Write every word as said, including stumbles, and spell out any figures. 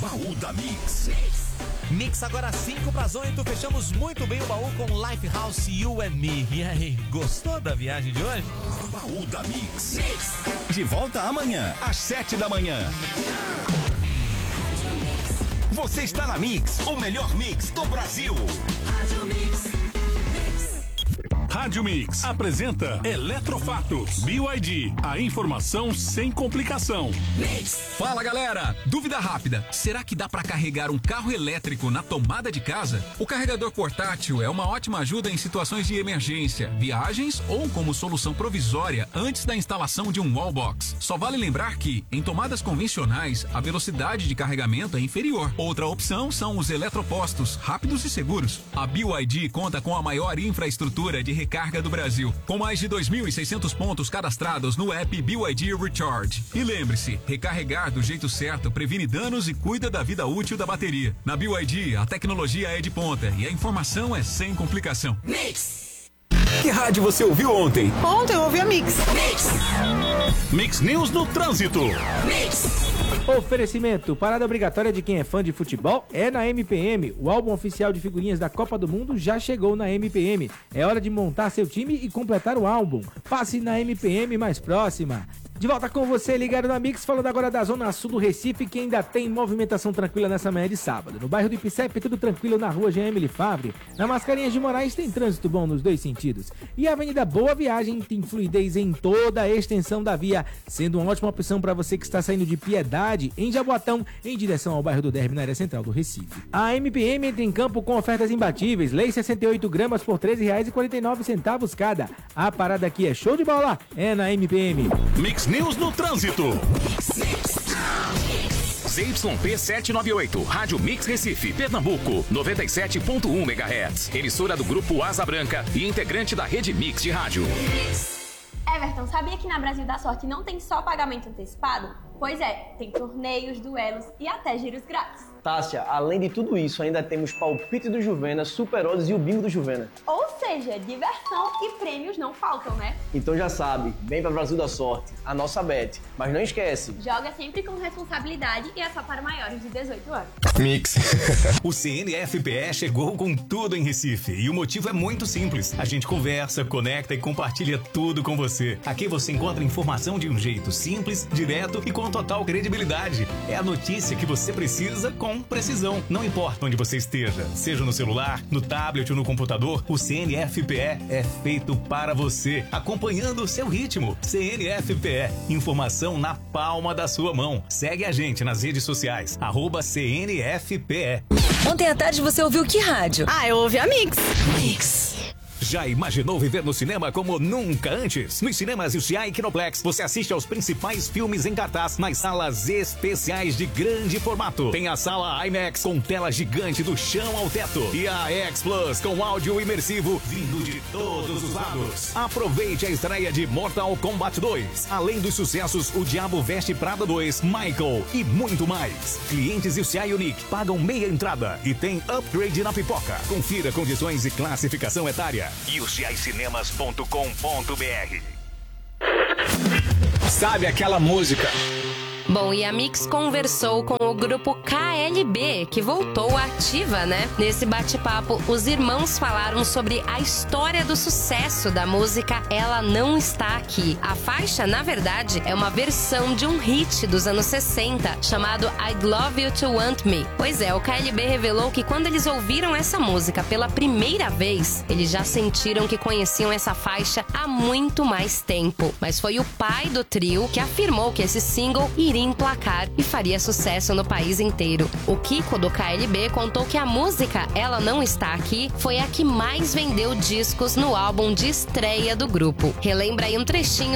Baú da Mix. Mix agora cinco para as oito, fechamos muito bem o baú com Lifehouse You and Me. E aí, gostou da viagem de hoje? Baú da Mix. De volta amanhã, às sete da manhã. Você está na Mix, o melhor mix do Brasil. Rádio Mix. Rádio Mix apresenta Eletrofatos. B Y D, a informação sem complicação. Mix. Fala galera, dúvida rápida, será que dá para carregar um carro elétrico na tomada de casa? O carregador portátil é uma ótima ajuda em situações de emergência, viagens ou como solução provisória antes da instalação de um wallbox. Só vale lembrar que, em tomadas convencionais, a velocidade de carregamento é inferior. Outra opção são os eletropostos, rápidos e seguros. A B Y D conta com a maior infraestrutura de recarga do Brasil, com mais de dois mil e seiscentos pontos cadastrados no app B Y D Recharge. E lembre-se, recarregar do jeito certo previne danos e cuida da vida útil da bateria. Na B Y D, a tecnologia é de ponta e a informação é sem complicação. Mix! Que rádio você ouviu ontem? Ontem eu ouvi a Mix. Mix! Mix News no Trânsito. Mix! Oferecimento, parada obrigatória de quem é fã de futebol é na M P M. O álbum oficial de figurinhas da Copa do Mundo já chegou na M P M. É hora de montar seu time e completar o álbum. Passe na M P M mais próxima. De volta com você, ligado na Mix, falando agora da Zona Sul do Recife, que ainda tem movimentação tranquila nessa manhã de sábado. No bairro do Ipicep, tudo tranquilo na rua Jean Emily Favre. Na Mascarenhas de Moraes tem trânsito bom nos dois sentidos. E a Avenida Boa Viagem tem fluidez em toda a extensão da via, sendo uma ótima opção para você que está saindo de Piedade, em Jaboatão, em direção ao bairro do Derby, na área central do Recife. A M P M entra em campo com ofertas imbatíveis. Leite sessenta e oito gramas por treze reais e quarenta e nove centavos cada. A parada aqui é show de bola, é na M P M. Mix News no Trânsito. Z Y P setecentos e noventa e oito, Rádio Mix Recife, Pernambuco, noventa e sete ponto um megahertz. Emissora do Grupo Asa Branca e integrante da Rede Mix de Rádio. Everton, sabia que na Brasil da Sorte não tem só pagamento antecipado? Pois é, tem torneios, duelos e até giros grátis. Tássia, além de tudo isso, ainda temos palpite do Juvena, Super Odds e o bingo do Juvena. Ou seja, diversão e prêmios não faltam, né? Então já sabe, vem pra Brasil da Sorte, a nossa bet. Mas não esquece, joga sempre com responsabilidade e é só para maiores de dezoito anos. Mix. O C N F P E chegou com tudo em Recife e o motivo é muito simples. A gente conversa, conecta e compartilha tudo com você. Aqui você encontra informação de um jeito simples, direto e com total credibilidade. É a notícia que você precisa com precisão. Não importa onde você esteja, seja no celular, no tablet ou no computador, o C N F P E é feito para você, acompanhando o seu ritmo. C N F P E, informação na palma da sua mão. Segue a gente nas redes sociais, arroba C N F P E. Ontem à tarde você ouviu que rádio? Ah, eu ouvi a Mix. Mix. Já imaginou viver no cinema como nunca antes? Nos cinemas U C I e Kinoplex, você assiste aos principais filmes em cartaz nas salas especiais de grande formato. Tem a sala IMAX com tela gigante do chão ao teto e a X Plus com áudio imersivo vindo de todos os lados. Aproveite a estreia de Mortal Kombat dois, além dos sucessos O Diabo Veste Prada dois, Michael e muito mais. Clientes U C I Unique pagam meia entrada e tem upgrade na pipoca. Confira condições e classificação etária. U C I cinemas ponto com ponto B R. Sabe aquela música? Bom, e a Mix conversou com o grupo K L B, que voltou ativa, né? Nesse bate-papo, os irmãos falaram sobre a história do sucesso da música Ela Não Está Aqui. A faixa, na verdade, é uma versão de um hit dos anos sessenta, chamado I'd Love You to Want Me. Pois é, o K L B revelou que quando eles ouviram essa música pela primeira vez, eles já sentiram que conheciam essa faixa há muito mais tempo. Mas foi o pai do trio que afirmou que esse single iria emplacar e faria sucesso no país inteiro. O Kiko do K L B contou que a música Ela Não Está Aqui foi a que mais vendeu discos no álbum de estreia do grupo. Relembra aí um trechinho